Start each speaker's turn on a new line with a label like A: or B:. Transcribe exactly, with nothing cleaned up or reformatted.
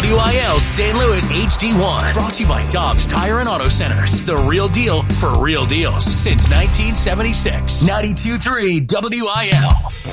A: W I L Saint Louis H D one. Brought to you by Dobbs Tire and Auto Centers. The real deal for real deals since nineteen seventy-six. ninety-two point three W I L.